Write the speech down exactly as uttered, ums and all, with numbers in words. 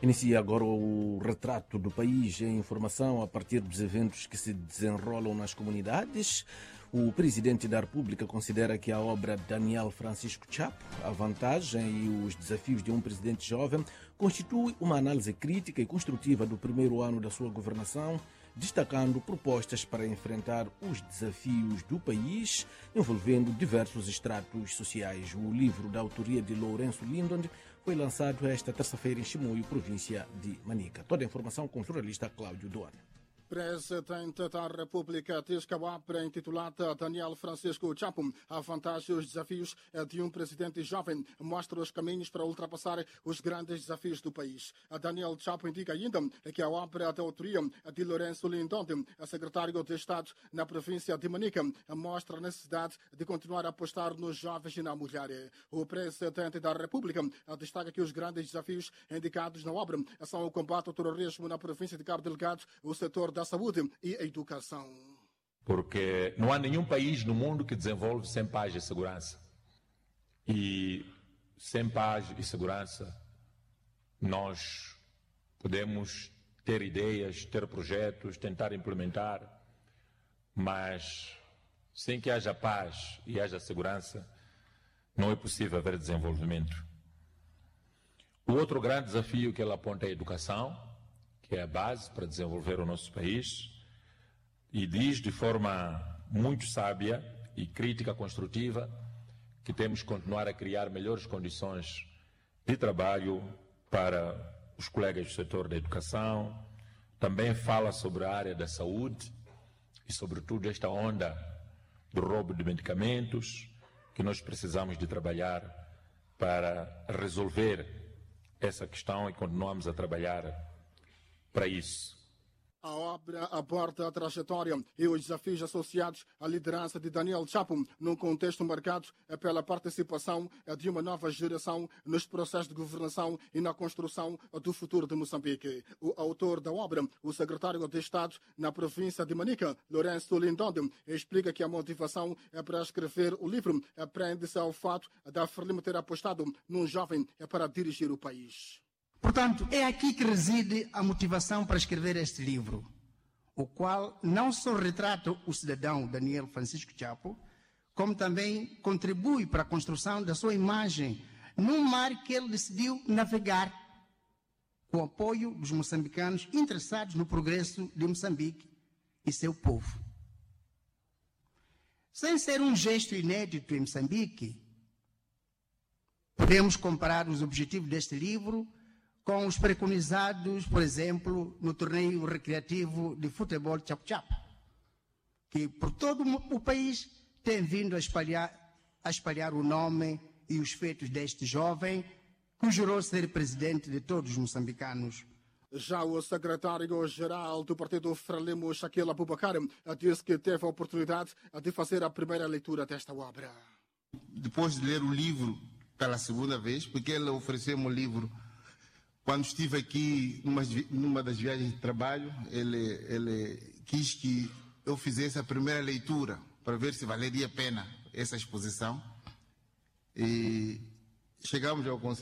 Inicia agora o retrato do país em informação a partir dos eventos que se desenrolam nas comunidades. O presidente da República considera que a obra Daniel Francisco Chapo, a vantagem e os desafios de um presidente jovem, constitui uma análise crítica e construtiva do primeiro ano da sua governação, destacando propostas para enfrentar os desafios do país, envolvendo diversos estratos sociais. O livro da autoria de Lourenço Lindon foi lançado esta terça-feira em Chimoio, província de Manica. Toda a informação com o jornalista Cláudio Duane. Presidente da República diz que a obra intitulada Daniel Francisco Chapo, a vantagem e os desafios de um presidente jovem, mostra os caminhos para ultrapassar os grandes desafios do país. A Daniel Chapo indica ainda que a obra da autoria de Lourenço Lindon, secretário de Estado na província de Manica, mostra a necessidade de continuar a apostar nos jovens e na mulher. O presidente da República destaca que os grandes desafios indicados na obra são o combate ao terrorismo na província de Cabo Delgado, o setor da saúde e a educação. Porque não há nenhum país no mundo que desenvolve sem paz e segurança. E sem paz e segurança, nós podemos ter ideias, ter projetos, tentar implementar, mas sem que haja paz e haja segurança, não é possível haver desenvolvimento. O outro grande desafio que ela aponta é a educação, que é a base para desenvolver o nosso país, e diz de forma muito sábia e crítica construtiva que temos que continuar a criar melhores condições de trabalho para os colegas do setor da educação. Também fala sobre a área da saúde e, sobretudo, esta onda do roubo de medicamentos, que nós precisamos de trabalhar para resolver essa questão e continuamos a trabalhar para isso. A obra aborda a trajetória e os desafios associados à liderança de Daniel Chapo, num contexto marcado pela participação de uma nova geração nos processos de governação e na construção do futuro de Moçambique. O autor da obra, o secretário de Estado na província de Manica, Lourenço Lindon, explica que a motivação para escrever o livro prende-se ao fato da Frelimo ter apostado num jovem para dirigir o país. Portanto, é aqui que reside a motivação para escrever este livro, o qual não só retrata o cidadão Daniel Francisco Chapo, como também contribui para a construção da sua imagem num mar que ele decidiu navegar, com o apoio dos moçambicanos interessados no progresso de Moçambique e seu povo. Sem ser um gesto inédito em Moçambique, podemos comparar os objetivos deste livro com os preconizados, por exemplo, no torneio recreativo de futebol Chapo-Chapo, que por todo o país tem vindo a espalhar, a espalhar o nome e os feitos deste jovem, que jurou ser presidente de todos os moçambicanos. Já o secretário-geral do Partido Frelimo, Shaquille Abubakar, disse que teve a oportunidade de fazer a primeira leitura desta obra. Depois de ler o livro pela segunda vez, porque ele ofereceu-me o livro quando estive aqui numa, numa das viagens de trabalho, ele, ele quis que eu fizesse a primeira leitura para ver se valeria a pena essa exposição. E chegamos ao conselho